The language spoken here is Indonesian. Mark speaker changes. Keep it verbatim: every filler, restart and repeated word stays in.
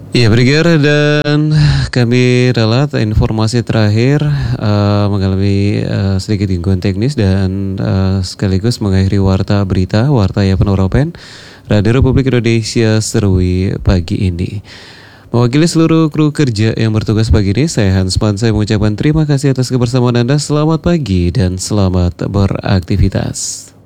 Speaker 1: Iya, Brigir, dan kami ralat informasi terakhir eh, mengalami eh, sedikit gangguan teknis dan eh, sekaligus mengakhiri warta berita Warta Ya Penoropen Radio Republik Indonesia Serui pagi ini. Mewakili seluruh kru kerja yang bertugas pagi ini, saya Hans Man, saya mengucapkan terima kasih atas kebersamaan Anda. Selamat pagi dan selamat beraktivitas.